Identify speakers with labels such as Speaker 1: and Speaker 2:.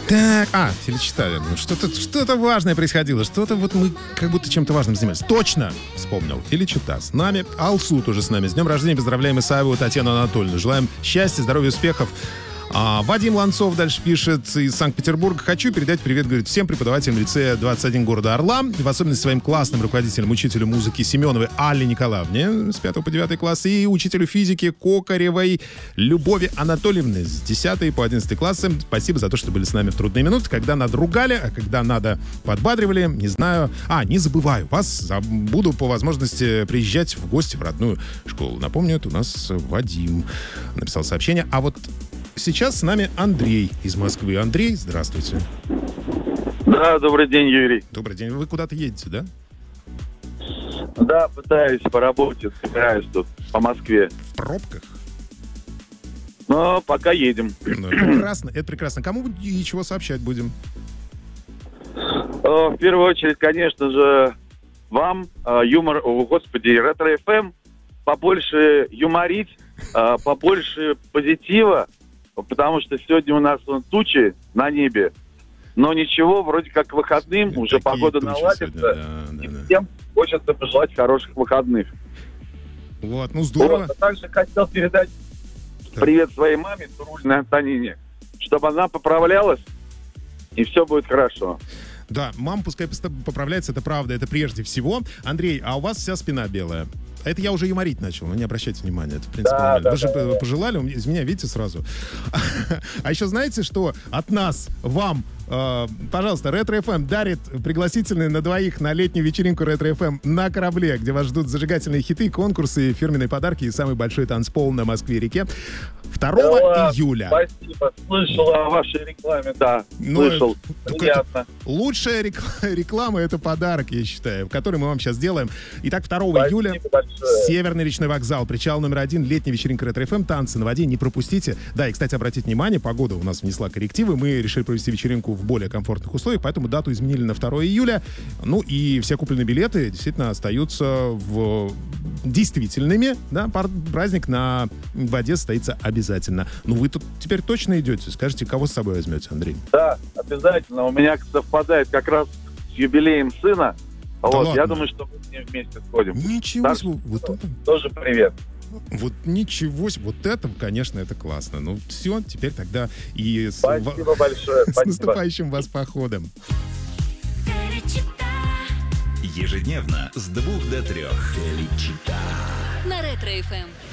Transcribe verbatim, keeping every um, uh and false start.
Speaker 1: Так, а, Феличита, ну, что-то, что-то важное происходило, что-то вот мы как будто чем-то важным занимались. Точно вспомнил. Феличита с нами, Алсу тоже с нами. С днем рождения поздравляем Исаеву Татьяну Анатольевну. Желаем счастья, здоровья, успехов. А, Вадим Ланцов дальше пишет из Санкт-Петербурга. Хочу передать привет, говорит, всем преподавателям лицея двадцать один города Орла, в особенности своим классным руководителям, учителю музыки Семеновой Алле Николаевне с пятого по девятый класс и учителю физики Кокаревой Любови Анатольевны с десятого по одиннадцатый классы. Спасибо за то, что были с нами в трудные минуты, когда надо ругали, а когда надо подбадривали. Не знаю. А, не забываю вас. Буду по возможности приезжать в гости в родную школу. Напомню, это у нас Вадим написал сообщение. А вот сейчас с нами Андрей из Москвы. Андрей, здравствуйте.
Speaker 2: Да, добрый день, Юрий.
Speaker 1: Добрый день. Вы куда-то едете, да?
Speaker 2: Да, пытаюсь по работе, собираюсь тут по Москве.
Speaker 1: В пробках?
Speaker 2: Но пока едем.
Speaker 1: Ну, это прекрасно, это прекрасно. Кому и чего сообщать будем?
Speaker 2: В первую очередь, конечно же, вам, юмор, о, господи, Ретро-эф эм, побольше юморить, побольше позитива, потому что сегодня у нас вон, тучи на небе, но ничего, вроде как к выходным,
Speaker 1: Такие
Speaker 2: уже погода наладится, сегодня, да, да, и да. Всем хочется пожелать хороших выходных.
Speaker 1: Вот, ну здорово.
Speaker 2: Вот, а также хотел передать да. привет своей маме, Турульной Антонине, чтобы она поправлялась, и все будет хорошо.
Speaker 1: Да, мама пускай поправляется, это правда, это прежде всего. Андрей, а у вас вся спина белая. Это я уже юморить начал, но не обращайте внимания. Это, в принципе,
Speaker 2: да,
Speaker 1: нормально.
Speaker 2: Да,
Speaker 1: Вы же
Speaker 2: да,
Speaker 1: пожелали, из меня видите сразу. А еще знаете, что от нас, вам, э, пожалуйста, Ретро-эф эм дарит пригласительные на двоих на летнюю вечеринку Ретро-эф эм на корабле, где вас ждут зажигательные хиты, конкурсы, фирменные подарки и самый большой танцпол на Москве-реке. второго
Speaker 2: да,
Speaker 1: июля.
Speaker 2: Спасибо, слышал о вашей рекламе, да,
Speaker 1: но
Speaker 2: слышал, приятно.
Speaker 1: Лучшая реклама — это подарок, я считаю, который мы вам сейчас сделаем. Итак, второго июля большое. Северный речной вокзал, причал номер один, летняя вечеринка Ретро-эф эм, танцы на воде, не пропустите. Да, и, кстати, обратите внимание, погода у нас внесла коррективы, мы решили провести вечеринку в более комфортных условиях, поэтому дату изменили на второго июля. Ну и все купленные билеты действительно остаются в... действительными, да, праздник на воде состоится обязательно. Ну, вы тут теперь точно идете? Скажите, кого с собой возьмете, Андрей?
Speaker 2: Да, обязательно. У меня совпадает как раз с юбилеем сына. Да вот, ладно? Я думаю, что мы с ним вместе сходим.
Speaker 1: Ничего себе. Вот это...
Speaker 2: Тоже привет.
Speaker 1: Вот ничего себе. Вот это, конечно, это классно. Ну, все, теперь тогда и...
Speaker 2: Спасибо с... большое.
Speaker 1: С
Speaker 2: Спасибо.
Speaker 1: наступающим вас походом.
Speaker 3: Ежедневно с двух до трех. Феличита.
Speaker 4: На Ретро-эф эм.